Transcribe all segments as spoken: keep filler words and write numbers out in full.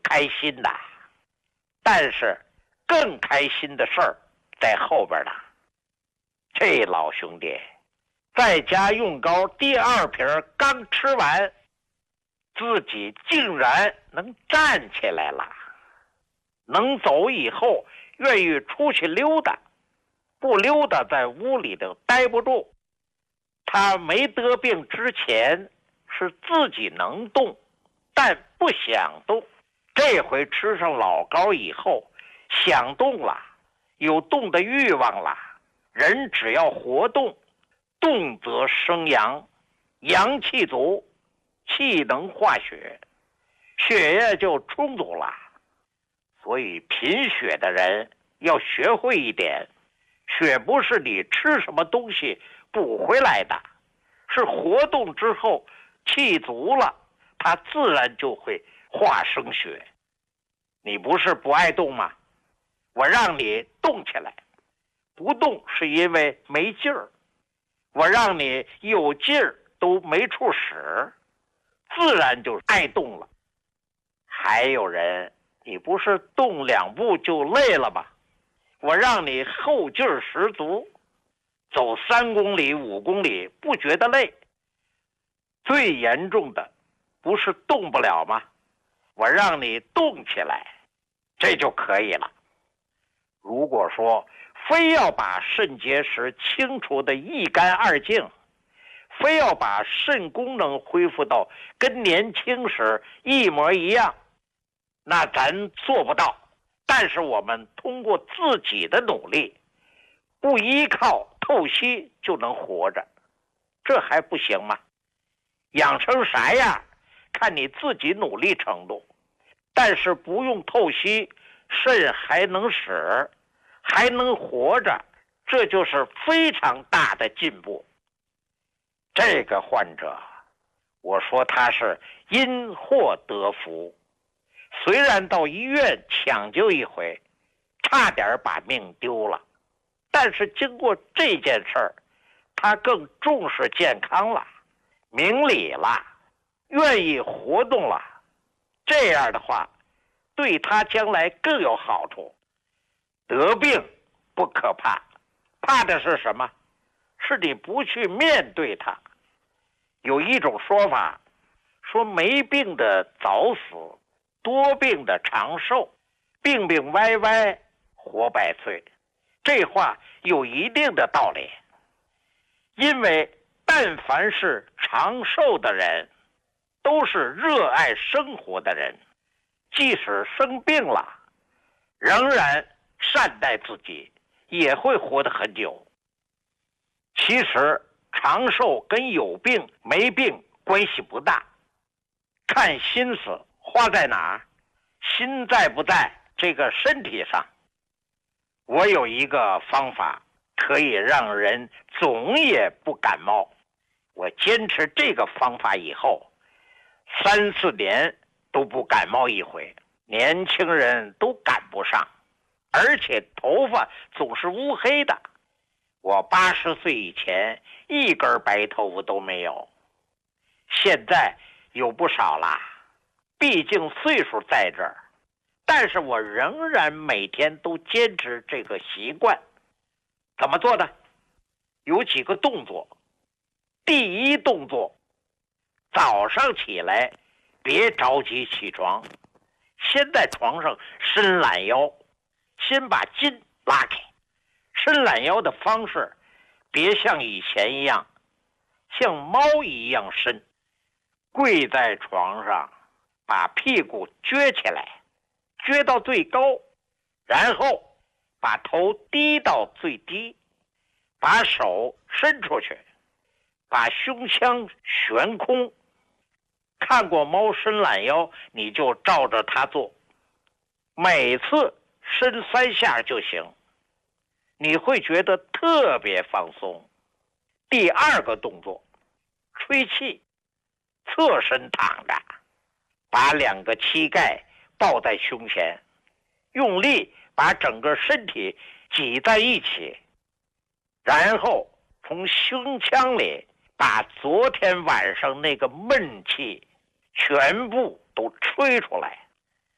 开心的，但是更开心的事儿在后边呢。这老兄弟在家用膏第二瓶刚吃完，自己竟然能站起来了，能走以后愿意出去溜达，不溜达在屋里头待不住。他没得病之前是自己能动，但不想动。这回吃上老膏以后，想动了，有动的欲望了。人只要活动，动则生阳，阳气足，气能化血，血液就充足了。所以贫血的人要学会一点，血不是你吃什么东西补回来的，是活动之后气足了，它自然就会化生血。你不是不爱动吗？我让你动起来，不动是因为没劲儿，我让你有劲儿都没处使，自然就爱动了。还有人，你不是动两步就累了吗？我让你后劲儿十足，走三公里五公里不觉得累。最严重的不是动不了吗？我让你动起来，这就可以了。如果说非要把肾结石清除的一干二净，非要把肾功能恢复到跟年轻时一模一样，那咱做不到。但是我们通过自己的努力，不依靠透析就能活着，这还不行吗？养成啥样看你自己努力程度，但是不用透析，肾还能使，还能活着，这就是非常大的进步。这个患者，我说他是因祸得福，虽然到医院抢救一回，差点把命丢了，但是经过这件事儿，他更重视健康了，明理了，愿意活动了。这样的话，对他将来更有好处。得病不可怕，怕的是什么？是你不去面对它。有一种说法，说没病的早死，多病的长寿，病病歪歪活百岁。这话有一定的道理，因为但凡是长寿的人，都是热爱生活的人，即使生病了，仍然善待自己，也会活得很久。其实长寿跟有病没病关系不大，看心思花在哪儿，心在不在这个身体上。我有一个方法可以让人总也不感冒，我坚持这个方法以后，三四年都不感冒一回，年轻人都赶不上，而且头发总是乌黑的。我八十岁以前一根白头发都没有，现在有不少啦，毕竟岁数在这儿，但是我仍然每天都坚持这个习惯。怎么做的？有几个动作。第一动作，早上起来别着急起床，先在床上伸懒腰，先把筋拉开。伸懒腰的方式别像以前一样像猫一样伸，跪在床上把屁股撅起来，撅到最高，然后把头低到最低，把手伸出去，把胸腔悬空。看过猫伸懒腰，你就照着它做，每次伸三下就行，你会觉得特别放松。第二个动作，吹气，侧身躺着，把两个膝盖抱在胸前，用力把整个身体挤在一起，然后从胸腔里把昨天晚上那个闷气全部都吹出来。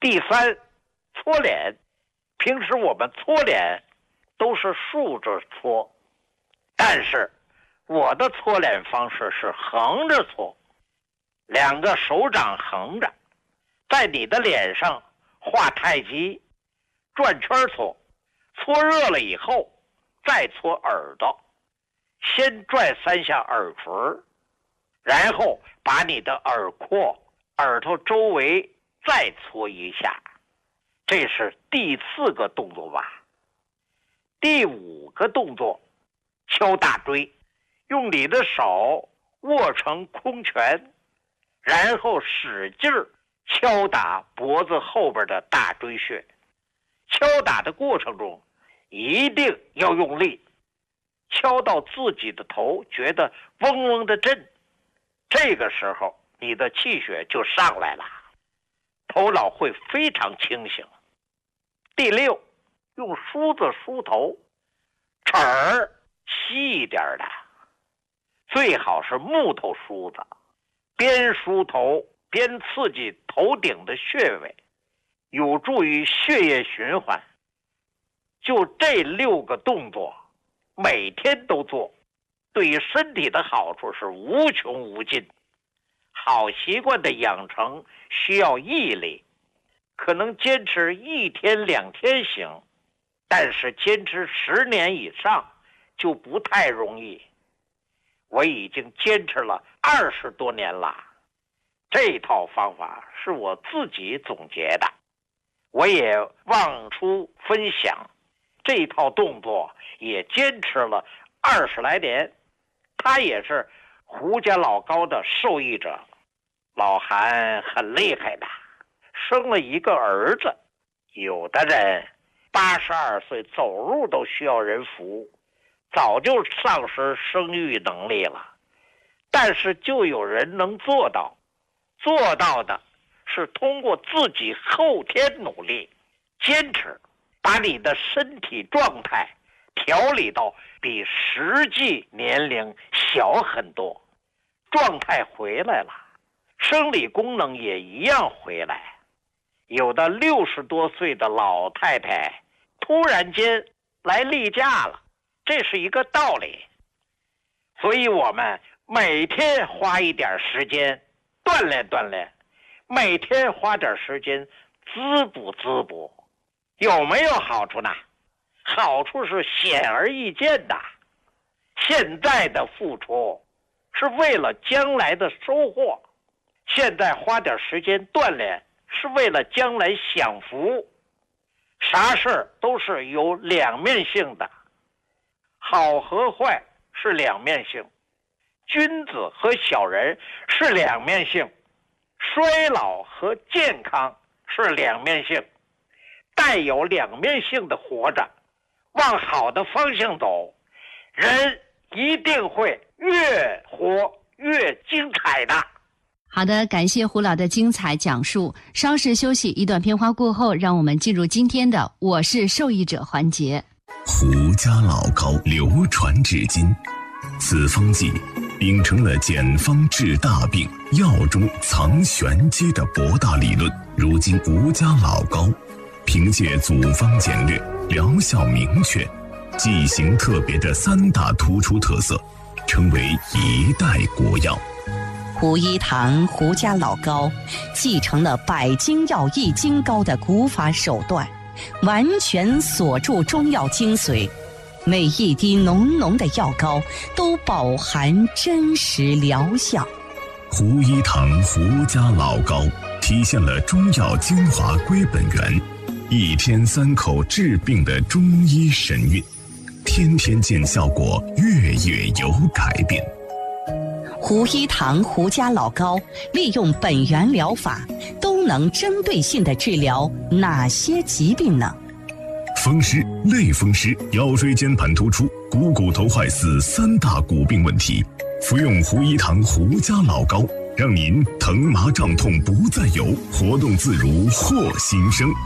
第三，搓脸。平时我们搓脸都是竖着搓，但是我的搓脸方式是横着搓，两个手掌横着，在你的脸上画太极，转圈搓，搓热了以后再搓耳朵，先转三下耳垂，然后把你的耳廓、耳朵周围再搓一下，这是第四个动作吧。第五个动作，敲大椎，用你的手握成空拳，然后使劲儿敲打脖子后边的大椎穴。敲打的过程中一定要用力，敲到自己的头觉得嗡嗡的震，这个时候你的气血就上来了，头脑会非常清醒。第六，用梳子梳头，齿儿细一点的，最好是木头梳子，边梳头边刺激头顶的穴位，有助于血液循环。就这六个动作每天都做，对于身体的好处是无穷无尽。好习惯的养成需要毅力，可能坚持一天两天行，但是坚持十年以上就不太容易。我已经坚持了二十多年了，这套方法是我自己总结的，我也忘出分享。这套动作也坚持了二十来年，他也是胡家老高的受益者。老韩很厉害的，生了一个儿子，有的人八十二岁走路都需要人扶，早就丧失生育能力了，但是就有人能做到，做到的是通过自己后天努力坚持，把你的身体状态调理到比实际年龄小很多，状态回来了，生理功能也一样回来。有的六十多岁的老太太突然间来例假了，这是一个道理。所以我们每天花一点时间锻炼锻炼，每天花点时间滋补滋补，有没有好处呢？好处是显而易见的。现在的付出是为了将来的收获，现在花点时间锻炼是为了将来享福。啥事都是有两面性的，好和坏是两面性，君子和小人是两面性，衰老和健康是两面性。带有两面性的活着，往好的方向走，人一定会越活越精彩的。 好的，感谢胡老的精彩讲述。稍事休息，一段片花过后，让我们进入今天的我是受益者环节。 胡家老高流传至今，此方剂秉承了简方治大病、药中藏玄机的博大理论，如今胡家老高凭借组方简略、疗效明确、剂型特别的三大突出特色，成为一代国药。 胡一堂胡家老高继承了百金药易筋膏的古法手段，完全锁住中药精髓，每一滴浓浓的药膏都饱含真实疗效。 胡一堂胡家老高体现了中药精华归本源，一天三口治病的中医神韵，天天见效果，月月有改变。 胡一堂胡家老高利用本源疗法，都能针对性的治疗哪些疾病呢？ 风湿、类风湿、腰椎间盘突出、股骨头坏死三大骨病问题，服用胡一堂胡家老高，让您疼麻胀痛不再有，活动自如获新生。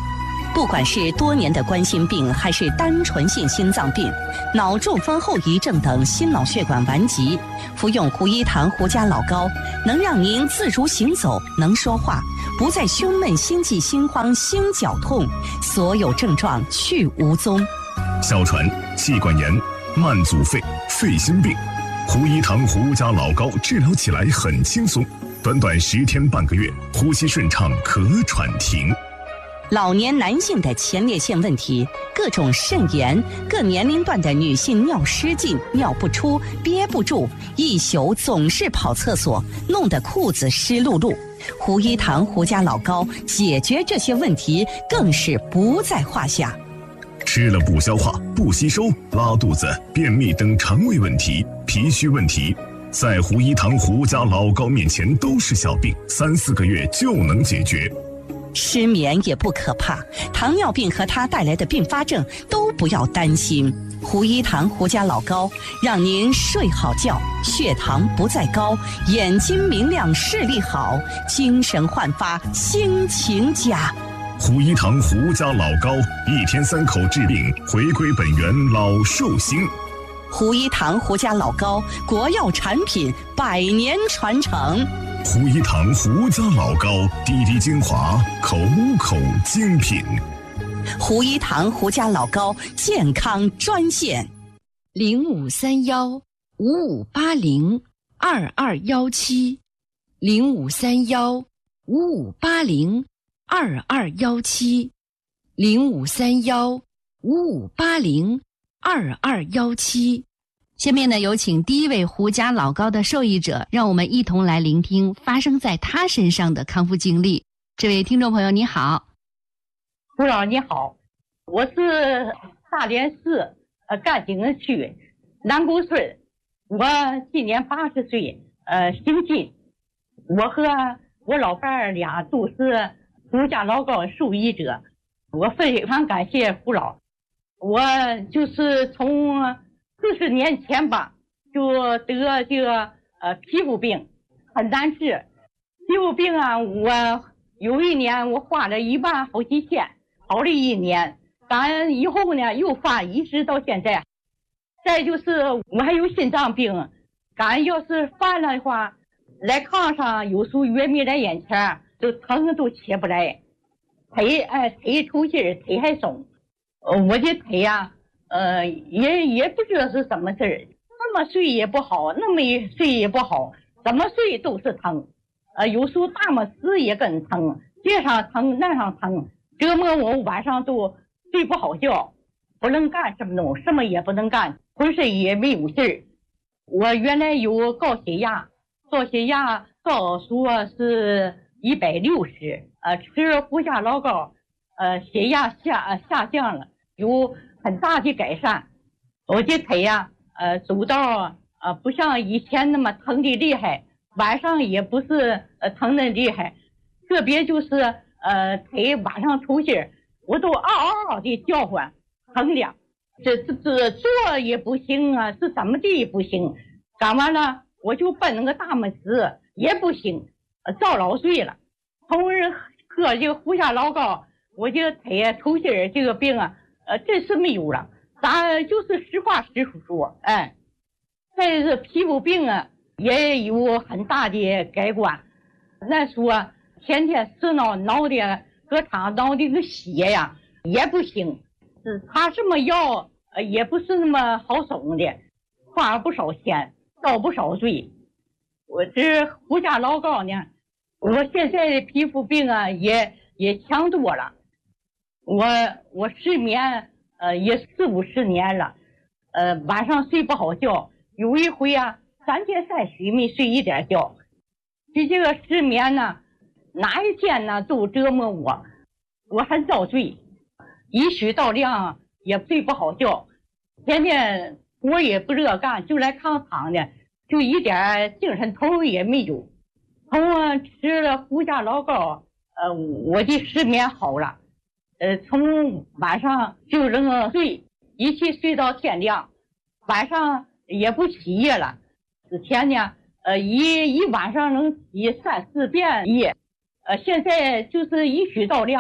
不管是多年的冠心病，还是单纯性心脏病、脑中风后遗症等心脑血管顽疾，服用胡一堂胡家老膏，能让您自如行走，能说话，不再胸闷、心悸、心慌、心绞痛，所有症状去无踪。 哮喘、气管炎、慢阻肺、肺心病，胡一堂胡家老膏治疗起来很轻松，短短十天半个月，呼吸顺畅，咳喘停。 老年男性的前列腺问题，各种肾炎，各年龄段的女性尿失禁、尿不出、憋不住，一宿总是跑厕所，弄得裤子湿漉漉。胡一堂胡家老膏解决这些问题更是不在话下。 吃了不消化、不吸收、拉肚子、便秘等肠胃问题、脾虚问题，在胡一堂胡家老膏面前都是小病，三四个月就能解决。 失眠也不可怕，糖尿病和它带来的并发症都不要担心。胡一堂胡家老膏让您睡好觉，血糖不再高，眼睛明亮，视力好，精神焕发，心情佳。 胡一堂胡家老膏，一天三口治病，回归本源，老寿星。 胡一堂胡家老膏，国药产品，百年传承。 胡一堂胡家老膏，滴滴精华，口口精品。 胡一堂胡家老膏健康专线： 零五三幺五五八零二二幺七，零五三幺五五八零二二幺七，零五三幺五五八零二二幺七。下面呢，有请第一位胡家老膏的受益者，让我们一同来聆听发生在他身上的康复经历。这位听众朋友你好。 胡老你好，我是大连市呃甘井区南沟村，我今年八十岁，呃姓金，我和我老伴儿俩都是胡家老膏受益者，我非常感谢胡老。我就是从四十年前吧，就得这个呃皮肤病，很难治。皮肤病啊，我有一年我花了一万好几千，好了一年，但以后呢又发，一直到现在。再就是我还有心脏病，敢要是犯了的话，来炕上有时候月没来眼前，都疼都起不来，腿哎腿抽筋儿，腿还松。呃，我的腿呀、啊。呃，也也不知道是什么事儿，那么睡也不好，那么睡也不好，怎么睡都是疼。呃，有时候大么死也跟疼，这上疼那上疼，折磨我晚上都睡不好觉，不能干什么东西，什么也不能干，浑身也没有劲儿。我原来有高血压，高血压高说是一百六十，呃，吃了胡家老膏，呃，血压下下降了，有很大的改善。我的腿呀、啊，呃，走到呃不像以前那么疼的厉害，晚上也不是呃疼的厉害，特别就是呃腿晚上抽筋，我都嗷嗷的叫唤，疼的，这这这坐也不行啊，是怎么的也不行，干完了我就奔那个大拇指也不行，呃早老睡了。从喝这个胡家老膏，我这个腿啊抽筋这个病啊。呃，这是没有了，咱就是实话实说，哎，再是皮肤病啊，也有很大的改观。那说天天吃脑脑的搁场脑的个血呀，也不行，是擦什么药，呃，也不是那么好送的，花不少钱，遭不少罪。我这胡家老膏呢，我现在的皮肤病啊，也也强多了。我我失眠呃也四五十年了，呃晚上睡不好觉，有一回啊三天三宿没睡一点觉，就这个失眠呢，哪一天呢都折磨我，我很遭罪，一宿到亮也睡不好觉，天天活也不热干，就来炕躺的，就一点精神头也没有。从吃了胡家老膏，呃我的失眠好了。呃，从晚上就能睡，一起睡到天亮，晚上也不起夜了。之前呢，呃，一一晚上能起三四遍夜，呃，现在就是一宿到亮，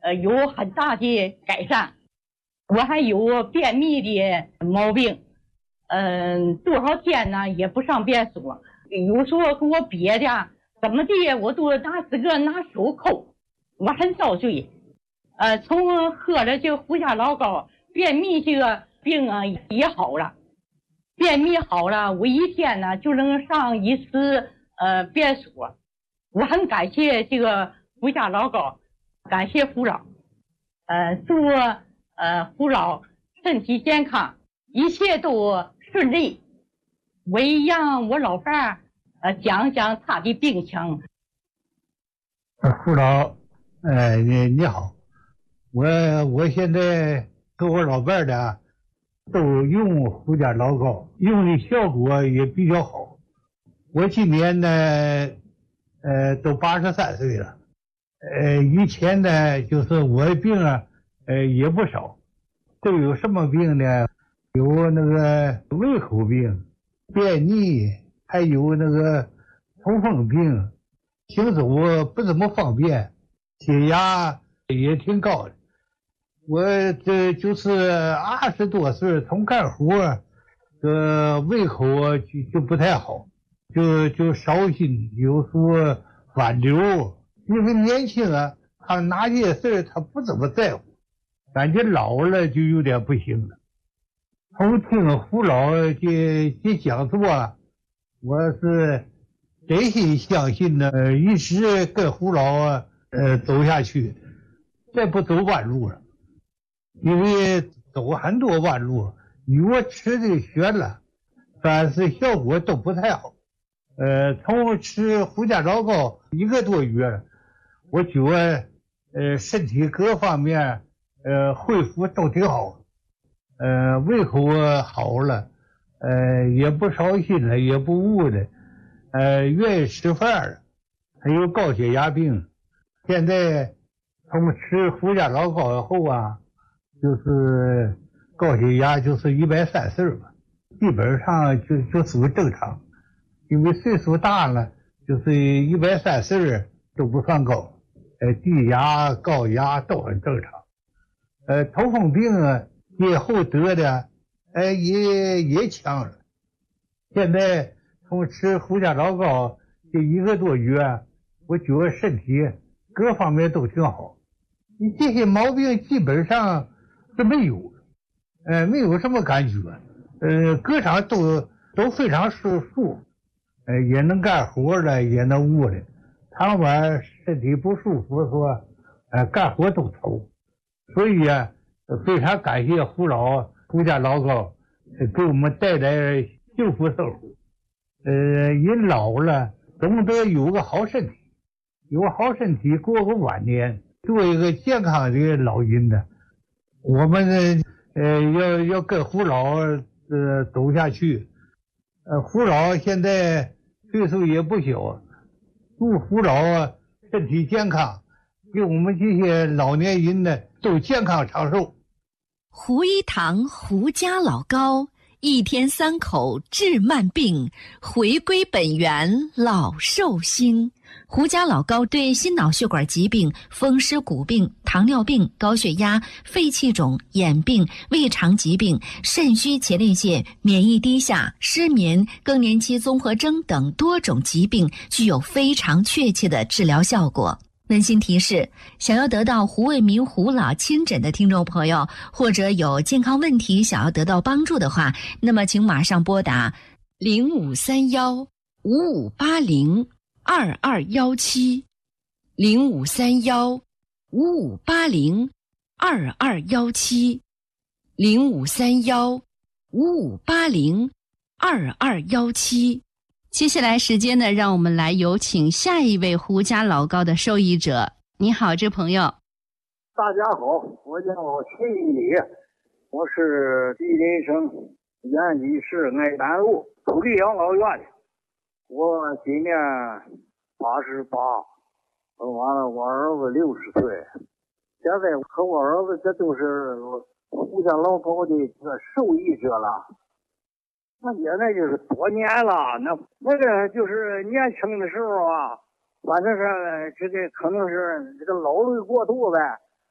呃有很大的改善。我还有便秘的毛病，嗯、呃，多少天呢也不上便所，有时候给我憋的怎么地，我都拿自个拿手抠，我很遭罪。呃，从喝了这个胡家老膏，便秘这个病啊也好了。便秘好了，我一天呢就能上一次呃便所。我很感谢这个胡家老膏，感谢胡老，呃，祝呃胡老身体健康，一切都顺利。我也让我老伴儿呃讲讲他的病情。 胡老，呃，你你好，我我现在和我老伴儿的。都用胡家老膏，用的效果也比较好。我今年呢，呃，都八十三岁了。呃，以前呢，就是我的病啊，呃，也不少。都有什么病呢？有那个胃口病、便秘，还有那个痛风病，行走不怎么方便，血压也挺高的。我这就是二十多岁，从干活，呃，胃口就就不太好，就就烧心，有时候反流。因为年轻啊，他哪些事他不怎么在乎，感觉老了就有点不行了。从听胡老这这讲座，我是真心相信呢，呃，一直跟胡老呃走下去，再不走弯路了。因为走很多弯路，药吃的学了，但是效果都不太好。呃，从吃胡家老膏一个多月，我觉得呃身体各方面呃恢复都挺好，呃胃口好了，呃也不烧心了，也不饿了，呃愿意吃饭了。还有高血压病，现在从吃胡家老膏以后啊。就是高血压就是一百三十吧，基本上就就属于正常，因为岁数大了，就是一百三十都不算高，呃，低压、高压都很正常。呃，痛风病啊，以后得的，呃，也也强了。现在从吃胡家老膏这一个多月，我觉得身体各方面都挺好，你这些毛病基本上。是没有，呃，没有什么感觉，呃，各场都都非常舒服，呃，也能干活了，也能悟了。常晚身体不舒服说，呃，干活都愁，所以啊，非常感谢胡老胡家老膏，给我们带来幸福生活。呃，人老了总得有个好身体，有个好身体过个晚年，做一个健康的老人呢。我们呢，呃，要要跟胡老呃走下去。呃，胡老现在岁数也不小，祝胡老身体健康，给我们这些老年人呢都健康长寿。 胡一堂胡家老膏，一天三口治慢病，回归本源老寿星。胡家老膏对心脑血管疾病、风湿骨病、糖尿病、高血压、肺气肿、眼病、胃肠疾病、肾虚前列腺、免疫低下、失眠、更年期综合征等多种疾病具有非常确切的治疗效果。温馨提示：想要得到胡卫民胡老亲诊的听众朋友，或者有健康问题想要得到帮助的话，那么请马上拨打零五三幺五五八零二二幺七，零五三幺五五八零二二幺七，零五三幺五五八零二二幺七。 接下来时间呢，让我们来有请下一位胡家老膏的受益者。你好，这朋友。 大家好，我叫秦礼，我是吉林省延吉市爱丹路土地养老院的。我今年八十八，完了，我儿子六十岁。现在和我儿子这都是胡家老膏的这个受益者了。那现在就是多年了，那那个就是年轻的时候啊，反正是这个可能是这个劳累过度呗，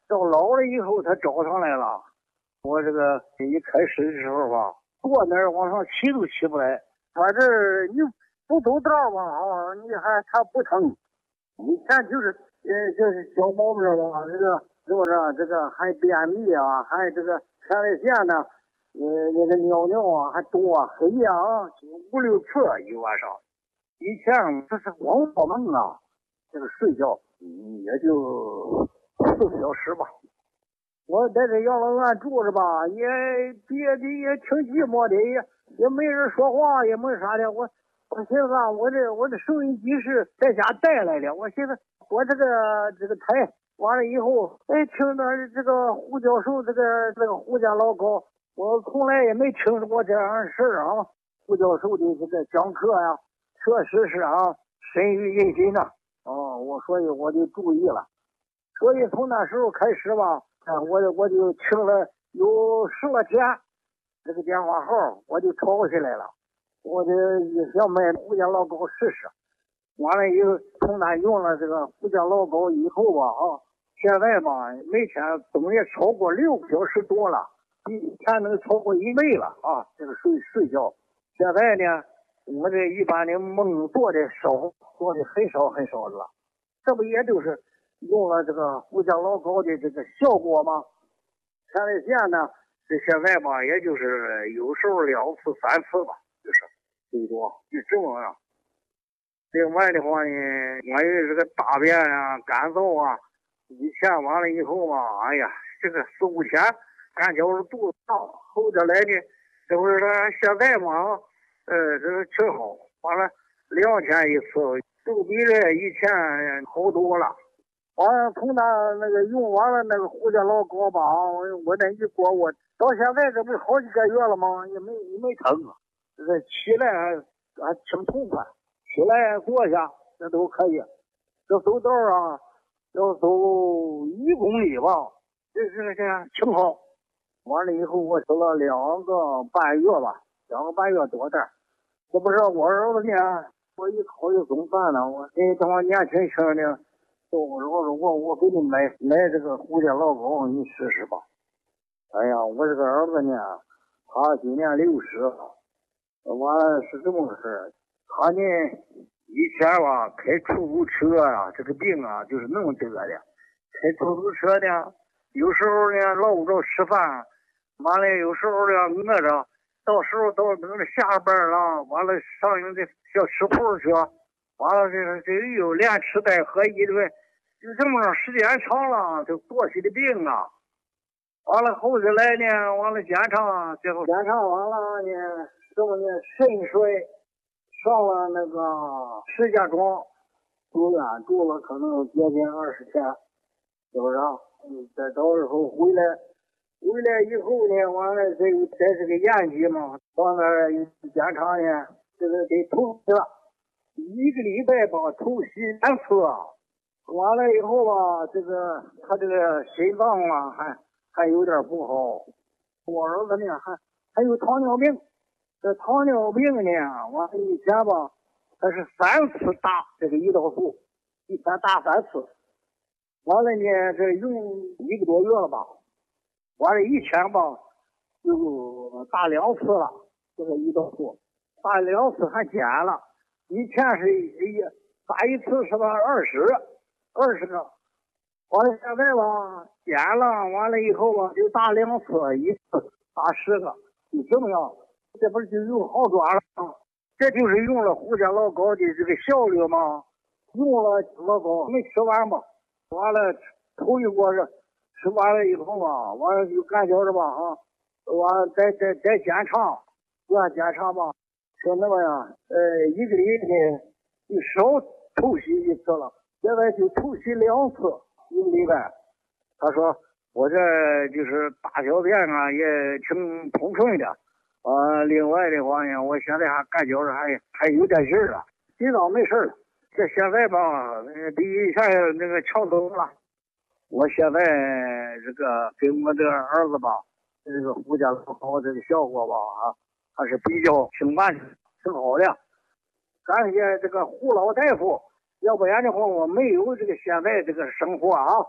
到老了以后他找上来了。我这个一开始的时候吧，坐那儿往上骑都骑不来。反正你不走道吧，啊，你还还不疼。以前就是呃，就是小毛病吧，这个是不是？这个还便秘啊，还这个前列腺呢，呃，那个尿尿啊还多啊，黑呀，五六次一晚上。以前这是光做梦啊，这个睡觉也就四个小时吧。我在这养老院住着吧，也别的也挺寂寞的，也也没人说话，也没啥的。我我寻思啊，我这我这收音机是在家带来的，我寻思我这个这个台完了以后，哎，听到这个胡教授这个这个胡家老高，我从来也没听说过这样的事儿啊。胡教授的这个讲课呀、啊，确实是啊，深于人心呐。哦，我所以我就注意了，所以从那时候开始吧。啊，我我就听了有十来天，这个电话号我就抄下来了，我就想买胡家老高试试。完了以后，从那用了这个胡家老高以后吧，啊，现在吧每天总也超过六个小时多了，一天能超过一倍了啊。这个睡睡觉，现在呢，我这一般的梦做的少，做的很少很少的了，这不也就是用了这个胡家老高的这个效果吗？前列腺呢，这现在吧，也就是有时候两次三次吧，就是最多就这么样。另外的话呢，关于这个大便啊、干燥啊，以前完了以后嘛，哎呀，这个四五天感觉是肚子大，后头来的这不是现在嘛，呃，这个挺好，完了两天一次，都比这以前好多了。完了，从那那个用完了那个胡家老高吧，我那一锅我到现在这不是好几个月了吗？也没也没疼，这个起来还还挺痛快，起来坐下这都可以。这走道啊，要走一公里吧，这是这挺好。完了以后我走了两个半月吧，两个半月多点。这不是我儿子呢，我一考虑怎么办呢？我这他妈年轻轻的。我说我我给你买买这个胡家老高，你试试吧。哎呀，我这个儿子呢，他今年六十了，完了是这么个事儿。他呢以前吧开出租车啊，这个病啊就是那么得的。开出租车呢，有时候呢捞不着吃饭，完了有时候呢饿着，到时候到等着下班了，完了上人家小吃铺去，完了这个这又连吃带喝一顿。就这么时间长了，就做起的病啊。完了后头来呢，完了检查，最后检查完了呢，什么呢？肾衰，上了那个石家庄住院，住了可能接近二十天，是不是啊？嗯，再到时候回来，回来以后呢，完了这个这是个验疾嘛，到那儿检查呢，这个得透析了，一个礼拜吧，透析两次啊。完了以后吧，这个他这个心脏啊还还有点不好，我儿子呢还还有糖尿病，这糖尿病呢，完了以前吧，他是三次打这个胰岛素，一天打三次，完了呢这用一个多月了吧，完了一天吧就打两次了，这个胰岛素打两次还减了，以前是一打一次是吧二十。二十个，完了现在吧减了，完了以后吧就打两次，一次打十个，就这么样，这不是就有好转了吗？这就是用了胡家老高的这个效率吗？用了老高没吃完吧，完了头一锅是吃完了以后吧，完了就感觉着吧啊，完了再再再检查，再检查吧，说那么样，呃，一个礼拜就少透析一次了。现在就透析两次一个礼拜，他说我这就是大小便啊也挺通顺的，呃，另外的话呢，我现在还感觉着还还有点劲儿了，心脏没事了。这现在吧，比以前那个强多了。我现在这个跟我这个儿子吧，这个胡家老高这个效果吧啊，还是比较挺完挺好的。感谢这个胡老大夫。要不然的话，我没有这个现在这个生活啊。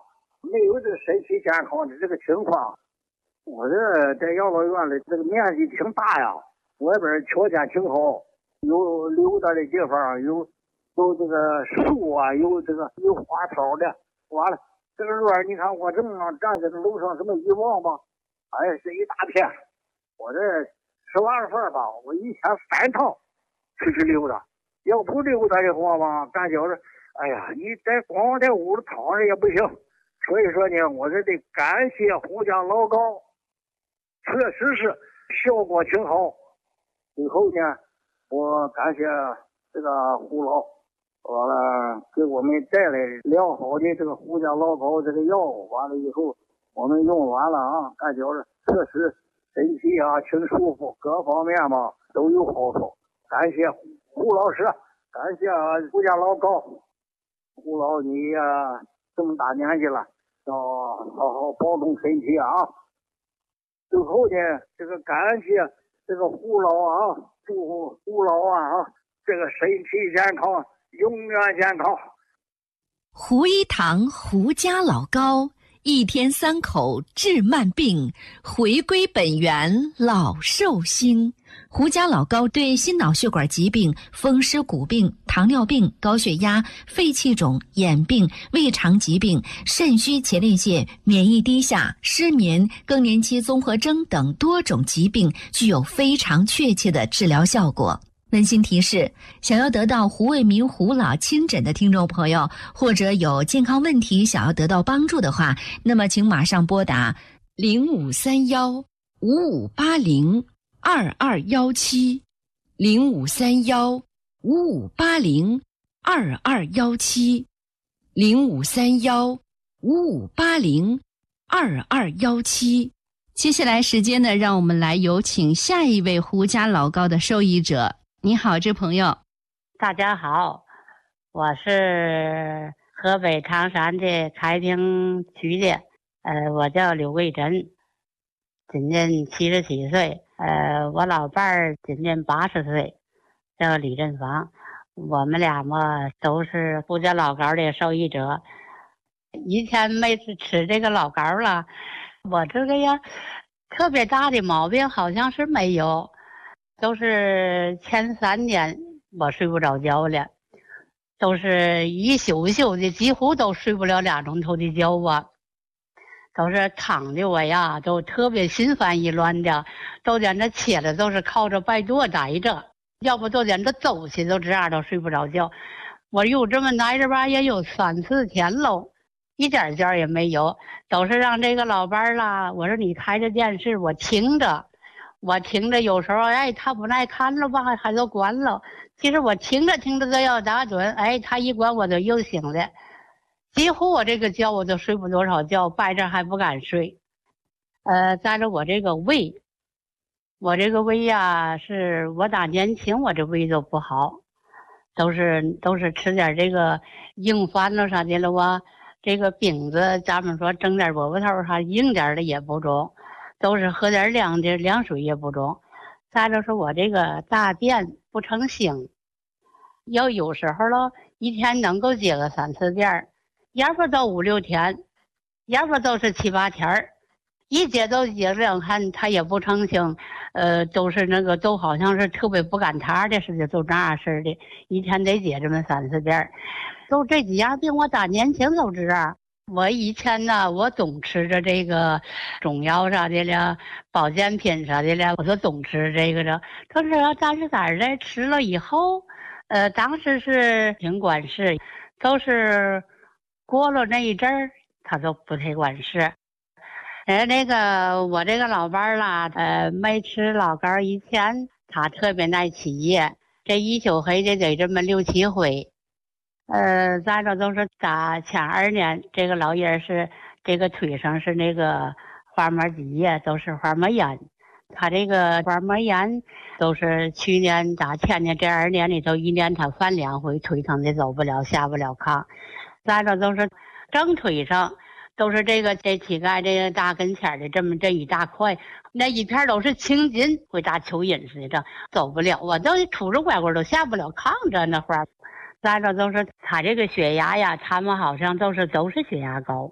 没有这个身体健康的这个情况。我这在养老院里，这个面积挺大呀，外边条件挺好，有溜达的地方，有有这个树啊，有这个有花草的。完了，这个院你看我正站在这楼上，这么一望吧，哎，是一大片。我这吃完饭吧，我一天三趟出去溜达，要不溜达的话吧，感觉着，哎呀，你在光在屋里躺着也不行。所以说呢，我这得感谢胡家老高。确实是效果挺好。以后呢，我感谢这个胡老，完了给我们带来良好的这个胡家老高这个药，完了以后我们用完了啊，感觉着确实身体啊挺舒服，各方面嘛都有好处。感谢胡老师，感谢胡家老高。胡老你呀、啊、这么大年纪了，要好好保重身体啊。最后呢，这个感谢这个胡老啊，祝胡老啊这个身体健康，永远健康。 胡一堂胡家老高，一天三口治慢病，回归本源老寿星。胡家老高对心脑血管疾病、风湿骨病、糖尿病、高血压、肺气肿、眼病、胃肠疾病、肾虚前列腺、免疫低下、失眠、更年期综合征等多种疾病具有非常确切的治疗效果。温馨提示：想要得到胡卫民胡老亲诊的听众朋友，或者有健康问题想要得到帮助的话，那么请马上拨打零五三幺五五八零二二幺七，零五三幺五五八零二二幺七，零五三幺五五八零二二幺七。 接下来时间呢，让我们来有请下一位胡家老高的受益者。你好，这朋友。 大家好，我是河北唐山的开平区的，呃，我叫刘桂珍，今年七十七岁。呃，我老伴儿今年八十岁，叫李振芳。我们俩嘛都是胡家老高的受益者。以前每次吃这个老高了，我这个呀特别大的毛病好像是没有。都是前三年我睡不着觉了，都是一宿宿的，几乎都睡不了俩钟头的觉啊，都是躺的我呀都特别心烦意乱的，都在那起来都是靠着摆垛待着，要不都在那走去，都这样都睡不着觉。我有这么待着吧也有三四天喽，一点觉也没有，都是让这个老伴啦，我说你开着电视我听着，我听着有时候哎他不爱看了吧还都关了，其实我听着听着都要打盹，哎他一关我就又醒了，几乎我这个觉我就睡不多少觉，掰着还不敢睡。呃再着我这个胃，我这个胃呀是我打年轻我这胃就不好，都是都是吃点这个硬饭了啥的了哇，这个饼子咱们说蒸点饽饽头哈，硬点的也不中，都是喝点凉的凉水也不中。再就是我这个大便不成腥，要有时候了一天能够解个三次便，要不到五六天，要不都是七八天，一解都解两看它也不成腥，呃都是那个都好像是特别不赶趟的似的，都这样似的，一天得解这么三四遍。都这几样病我打年轻都这样。我以前呢我总吃着这个中药啥的了，保健品啥的了，我都总吃这个的。可是但是咋的吃了以后，呃当时是挺管事，都是过了那一阵儿他都不太管事。呃那个我这个老伴啦，呃没吃老高以前他特别爱起夜，这一宿黑的得这么六七回。呃咱这都是打前二年，这个老爷是这个腿上是那个滑膜积液，都是滑膜炎，他这个滑膜炎都是去年打前年这二年里头一年他犯两回，腿疼的走不了下不了炕。咱这都是正腿上都是这个这膝盖这个大跟前的这么这一大块，那一片都是青筋，会大蚯蚓似的，走不了，我都杵着拐棍都下不了炕着那会儿。咱这都是他这个血压呀，他们好像都是都是血压高，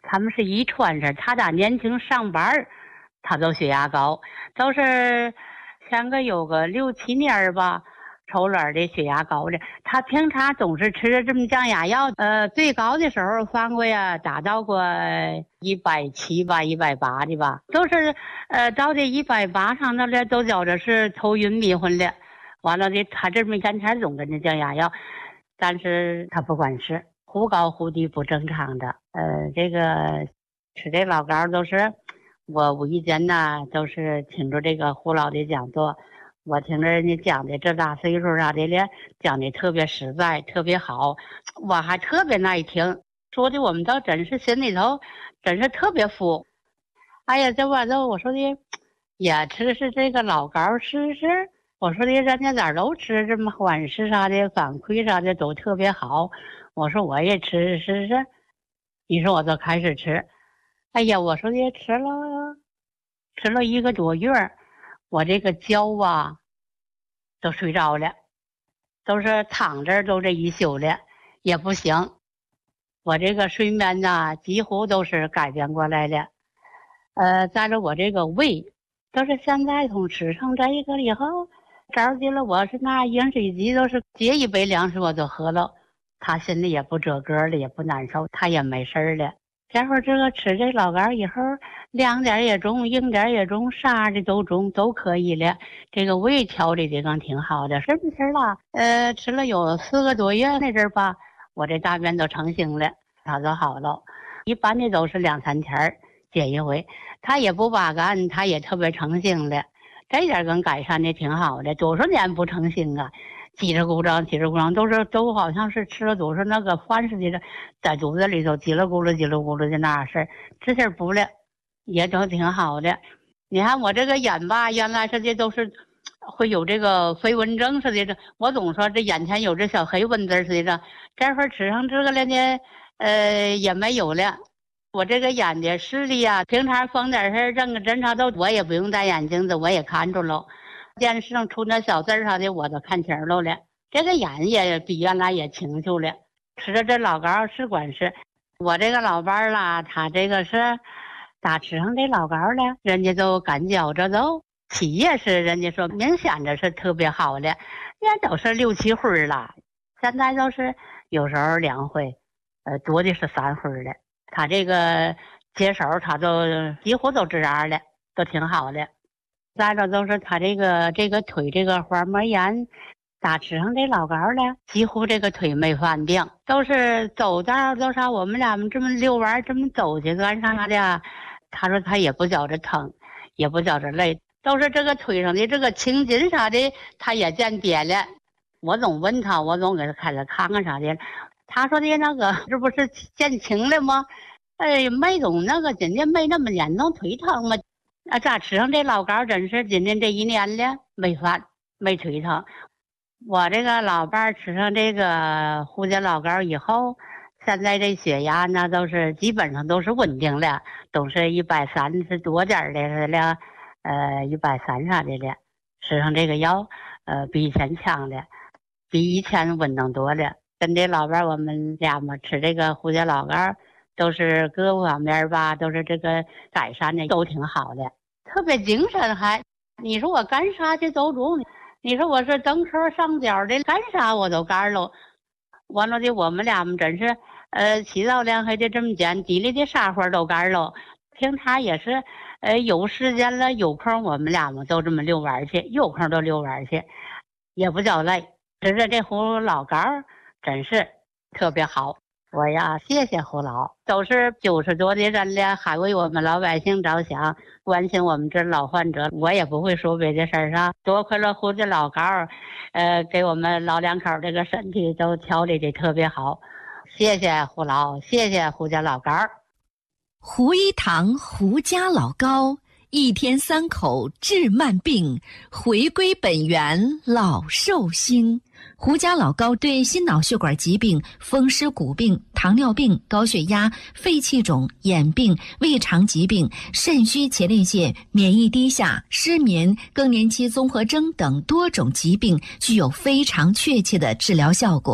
他们是遗传着，他打年轻上班他就血压高，都是像个有个六七年吧，抽卵的血压高的。他平常总是吃着这么降压药，呃，最高的时候放过呀，达到过一百七吧，一百八的吧，都是呃到这一百八上那了，都觉着是头晕迷昏的。完了的，他这么干前总跟着降压药，但是他不管事，忽高忽低不正常的。呃，这个吃这老膏都是我无意间呢，都是听着这个胡老的讲座，我听着人家讲的这大岁数啥的了，讲的特别实在，特别好，我还特别爱听，说的我们倒真是心里头真是特别服。哎呀，这完了我说的也吃吃这个老膏试试。我说的人家咋都吃这么欢实啥的，反馈啥的都特别好。我说我也吃试试，你说我就开始吃。哎呀，我说的吃了吃了一个多月，我这个觉啊都睡着了，都是躺着都这一宿了也不行。我这个睡眠呐几乎都是改变过来了。呃，再着我这个胃都是现在从吃上这一个以后，着急了，我是那饮水机都是接一杯凉水我就喝了，他心里也不折嗝了，也不难受，他也没事了。这会儿这个吃这老膏以后，凉点也中，硬点也中，啥的都中，都可以了。这个胃调理的刚挺好的，是不是啦？呃，吃了有四个多月那阵儿吧，我这大便都成型了，它就好了。一般的都是两三天解一回，他也不拔干，他也特别成型了。这点跟改善的挺好的，多少年不成型啊，叽里咕噜叽里咕噜都是都好像是吃了都是那个饭似的，在肚子里头叽里咕噜叽里咕噜的那事儿，这事儿不了，也都挺好的。你看我这个眼吧，原来是的都是会有这个飞蚊症似的，我总说这眼前有这小黑蚊子似的，这会儿吃上这个了呢，呃也没有了。我这个眼的视力呀，平常逢点事认个侦查都我也不用戴眼镜子，我也看着了。电视上出那小字啥的，我都看清了了。这个眼也比原来也清楚了。吃着这老膏是管事，我这个老伴儿啦，他这个是打吃上这老膏了，人家都感觉着都起夜是人家说明显的是特别好的，也都是六七回了，现在都是有时候两回，呃多的是三回了。他这个接手他都几乎都这样了，都挺好的。再着都是他这个这个腿这个滑膜炎，打吃上这老膏了，几乎这个腿没犯病，都是走道都啥我们俩这么遛弯这么走去干啥的，他说他也不觉着疼，也不觉着累，都是这个腿上的这个青筋啥的他也见瘪了。我总问他，我总给他开了看看啥的，他说的那个这不是见青了吗？哎，没总那个今天没那么严重腿疼吗？啊，咋吃上这老膏真是今天这一年了没犯没腿疼。我这个老伴儿吃上这个胡椒老膏以后，现在这血压呢都是基本上都是稳定了，都是一百三十多点的了，呃一百三啥的了。吃上这个药，呃比以前强了，比以前稳当多了。跟这老伴儿我们俩嘛吃这个胡椒老膏，都是各方面吧，都是这个改善的都挺好的，特别精神还。你说我干啥去都中，你说我是蹬车上脚的，干啥我都干了。完了的我们俩们真是呃起早亮黑的这么间，地里的啥活都干了。平常也是呃有时间了有空我们俩们都这么遛弯去，有空都遛弯去，也不叫累。吃着这胡老膏真是特别好。我呀谢谢胡老，都是九十多的人了，还为我们老百姓着想，关心我们这老患者。我也不会说别的事儿啊，多亏了胡家老膏，呃给我们老两口这个身体都调理的特别好。谢谢胡老，谢谢胡家老膏。 胡一堂胡家老膏，一天三口治慢病，回归本源老寿星。胡家老膏对心脑血管疾病、风湿骨病、糖尿病、高血压、肺气肿、眼病、胃肠疾病、肾虚前列腺、免疫低下、失眠、更年期综合征等多种疾病具有非常确切的治疗效果。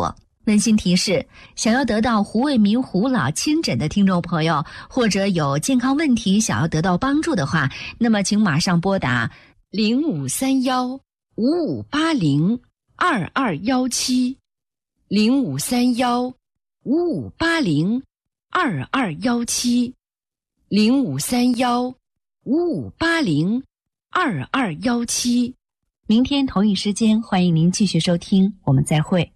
温馨提示：想要得到胡卫民胡老亲诊的听众朋友，或者有健康问题想要得到帮助的话，那么请马上拨打零五三幺五五八零二二幺七，零五三幺五五八零二二幺七，零五三幺五五八零二二幺七。明天同一时间，欢迎您继续收听，我们再会。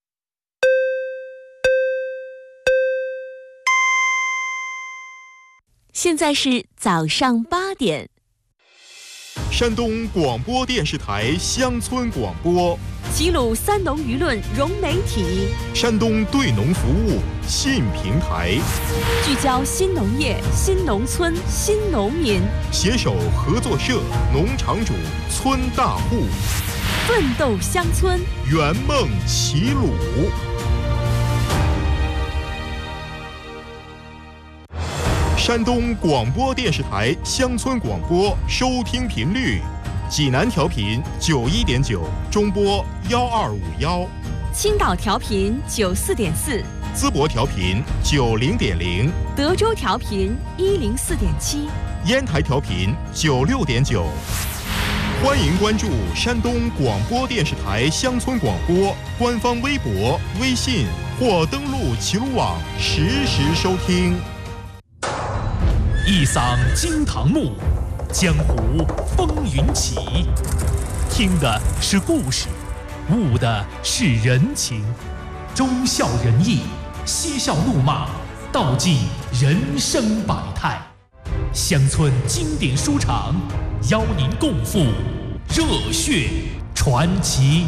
现在是早上八点。 山东广播电视台乡村广播， 齐鲁三农舆论融媒体， 山东对农服务信平台， 聚焦新农业、新农村、新农民， 携手合作社、农场主、村大户， 奋斗乡村， 圆梦齐鲁。山东广播电视台乡村广播收听频率：济南调频九一点九，中波幺二五幺； 青岛调频九四点四， 淄博调频九零点零， 德州调频一零四点七， 烟台调频九六点九。欢迎关注山东广播电视台乡村广播官方微博、微信，或登录齐鲁网实时收听。 一嗓惊堂木，江湖风云起。听的是故事，悟的是人情，忠孝仁义，嬉笑怒骂，道尽人生百态。乡村经典书场，邀您共赴热血传奇。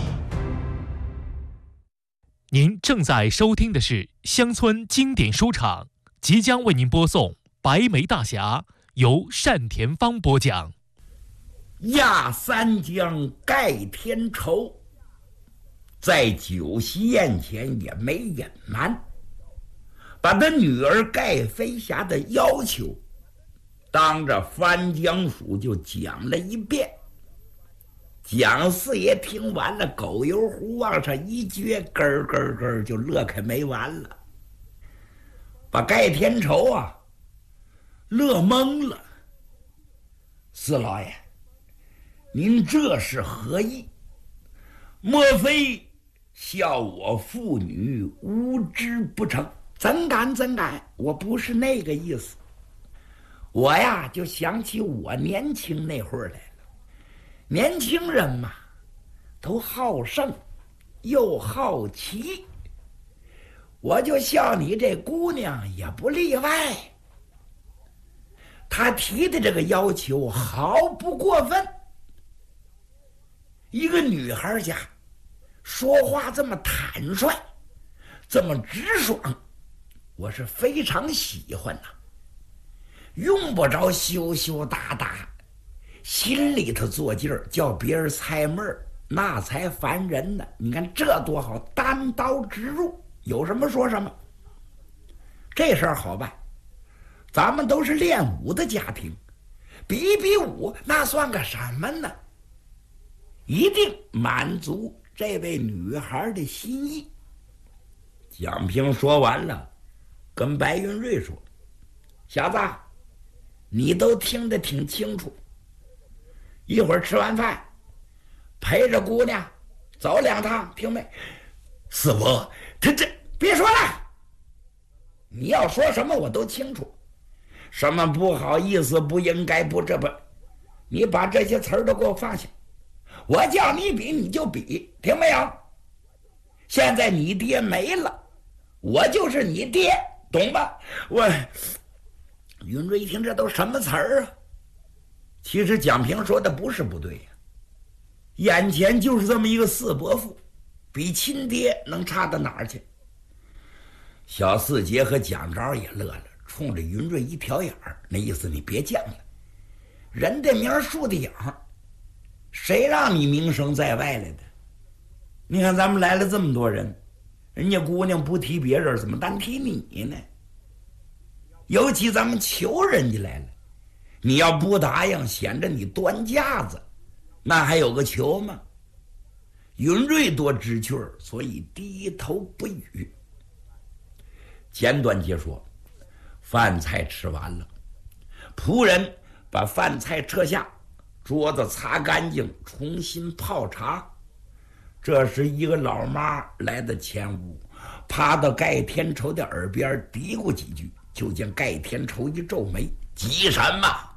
您正在收听的是乡村经典书场，即将为您播送白眉大侠，由单田芳播讲。 压三江盖天仇，在酒席宴前也没隐瞒，把他女儿盖飞霞的要求当着番江署就讲了一遍。蒋四爷听完了，狗油壶往上一撅，咯咯咯就乐开没完了，把盖天仇啊乐懵了。四老爷，您这是何意？莫非笑我妇女无知不成？怎敢怎敢，我不是那个意思。我呀就想起我年轻那会儿来了。年轻人嘛，都好胜又好奇，我就笑你这姑娘也不例外。他提的这个要求毫不过分，一个女孩家说话这么坦率，这么直爽，我是非常喜欢呐、啊。用不着羞羞答答，心里头做劲儿，叫别人猜闷儿，那才烦人呢。你看这多好，单刀直入，有什么说什么。这事儿好办，咱们都是练武的家庭，比比武那算个什么呢？一定满足这位女孩的心意。蒋平说完了，跟白云瑞说：“小子，你都听得挺清楚，一会儿吃完饭陪着姑娘走两趟，听没？”四伯，他这别说了，你要说什么我都清楚，什么不好意思、不应该、不这不，你把这些词儿都给我放下。我叫你比你就比，听没有？现在你爹没了，我就是你爹，懂吧？我云瑞一听这都什么词儿啊？其实蒋平说的不是不对呀、啊，眼前就是这么一个四伯父，比亲爹能差到哪儿去？小四杰和蒋昭也乐了，冲着云瑞一瞟眼儿，那意思你别犟了，人的名树的影，谁让你名声在外来的？你看咱们来了这么多人，人家姑娘不提别人，怎么单提你呢？尤其咱们求人家来了，你要不答应，显着你端架子，那还有个求吗？ 允瑞多知趣儿，所以低头不语。简短截说，饭菜吃完了，仆人把饭菜撤下，桌子擦干净，重新泡茶。这时一个老妈来到前屋，趴到盖天仇的耳边嘀咕几句，就见盖天仇一皱眉：急什么？